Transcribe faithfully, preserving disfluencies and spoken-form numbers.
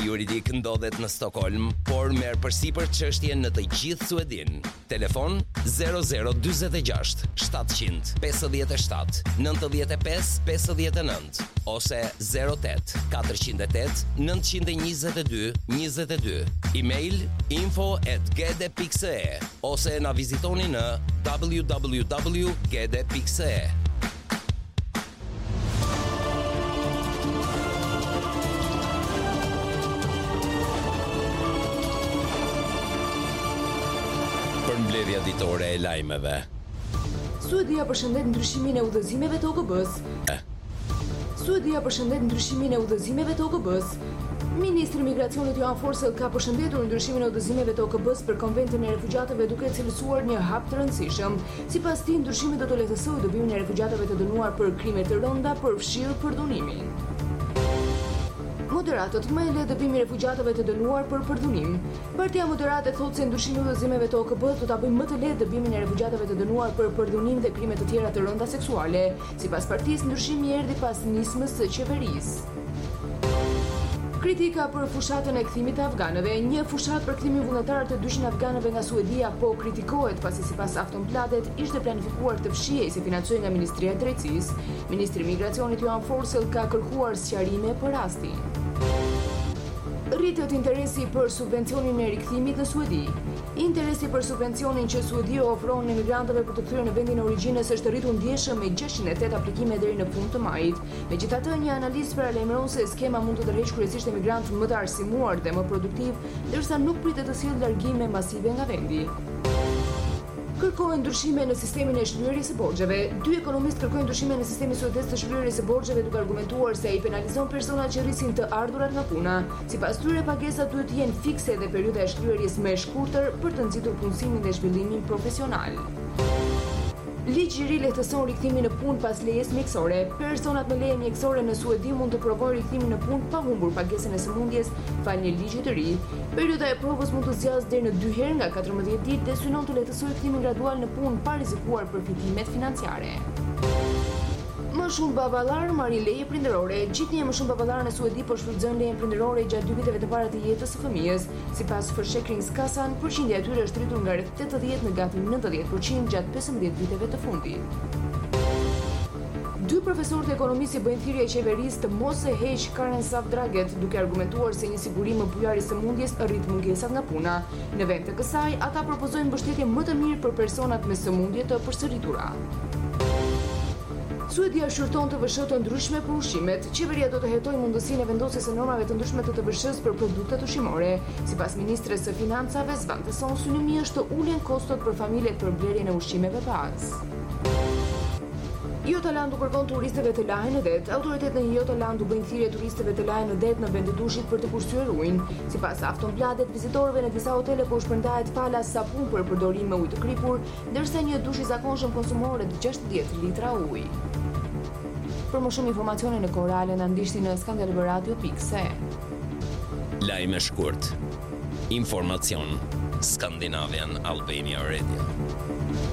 juridik ndodhet në Stockholm, por merr përsipër çështjen në të gjithë Suedin. Telefon zero zero dy gjashtë shtatëqind pesëdhjetë e shtat nëntëdhjetë e pesë pesëdhjetë e nëntë ose zero opt katërqind e tetë nëntëqind e njëzet e dy njëzet e dy. Email info at gede pikë e ose na vizitoni në w w w punkt gede pikë e. Mbledhja ditore e lajmeve. Suedia përshëndet ndryshimin e udhëzimeve të O K B-s. Eh. Suedia përshëndet ndryshimin e udhëzimeve të O K B-s. Ministri i Migracionit Johan Forsell ka përshëndetur ndryshimin e udhëzimeve të O K B-s për konventin e refugjatëve duke cilësuar një hap të rëndësishëm. Sipas tij, ndryshimi do të lehtësojë dëbimin e refugjatëve të dënuar për krime të rënda, përfshirë përdhunimin. Moderatët më e le dëbimin e refugjatëve të dënuar për përdhunim. Partia Moderate thotë se ndryshimi i udhëzimeve të O K B-s do ta bëjë më të lehtë dëbimin e refugjatëve të dënuar për përdhunim dhe krime të tjera të rënda seksuale. Sipas partisë, ndryshimi erdhi pas nismës së qeverisë. Kritika për fushatën e kthimit të afganëve. Një fushatë për kthimin vullnetar të dyqind afganëve nga Suedia po kritikohet pasi sipas Aftonbladet ishte planifikuar të fshihej se financohej nga Ministria e Drejtësisë. Ministri i Migracionit Johan Forsell ka kërkuar sqarime për rastin. Rritet interesi për subvencionin e rikthimit në Suedi. Interesi për subvencionin që Suedia ofron emigrantëve për të kthyer në vendin e origjinës është rritur ndjeshëm me gjashtëqind e tetë aplikime deri në fund të majit. Megjithatë, një analist paralajmëron se skema mund të tërheqë kryesisht emigrantë më të arsimuar dhe më produktiv, ndërsa nuk pritet të sjellë largime masive nga vendi. Kërkojnë ndryshime në sistemin e shlyerjes së borxheve. Dy ekonomistë kërkojnë ndryshime në sistemin suedez të shlyerjes së borxheve duke argumentuar se ai penalizon personat që rrisin të ardhurat nga puna. Sipas tyre, pagesat duhet të jenë fikse dhe perioda e shlyerjes më e shkurtër për të nxitur punësimin dhe zhvillimin profesional. Ligji i ri lehtëson rikthimin në punë pas lejes mjekësore. Personat me leje mjekësore në Suedi mund të provojnë rikthimin në punë pa humbur pagesën e sëmundjes falë një ligji të ri. Perioda e provës mund të zgjasë deri në dy herë nga katërmbëdhjetë ditë dhe synon të lehtësojë kthimin gradual në punë pa rrezikuar përfitimet financiare. Më shumë baballar marrin leje prindërore. Gjithnjë më shumë baballar në Suedi po shfrytëzojnë lejen prindërore gjatë dy viteve të para të jetës së fëmijës. Sipas Försäkringskassan, përqindja e tyre është rritur nga rreth tetëdhjetë në gati nëntëdhjetë përqind gjatë pesëmbëdhjetë viteve të fundit. Dy profesorët e ekonomisë bëjnë thirrje qeverisë të mos e heqë Karen Savdraget, duke argumentuar se një sigurim më bujar i sëmundjes rrit mungesat nga puna. Në vend të kësaj, ata propozojnë mbështetje më të mirë për personat me sëmundje të përsëritura. Suedia shurton të V S H të ndryshme për ushqimet. Qeveria do të hetojë mundësinë e vendosjes së normave të ndryshme të T V S H-s për produktet ushqimore. Sipas ministres së financave, Svante Son, synimi është të ulen kostot për familjet për blerjen e ushqimeve bazë. Jotalandu kërkon turistëve të lahen në det. Autoritetet në Jotalandu bëjnë thirrje turistëve të lahen në det në vend të dushit për të kursyer ujin. Sipas Aftonbladet, vizitorëve në disa hotele po shpërndahet pala sapun për përdorim me ujë të kripur, ndërsa një dush i zakonshëm konsumon rreth gjashtëdhjetë litra ujë. Për më shumë informacione në kohë reale na ndiqni në skandalberadio pikë se. Lajme shkurt. Informacion. Scandinavian Albania Radio.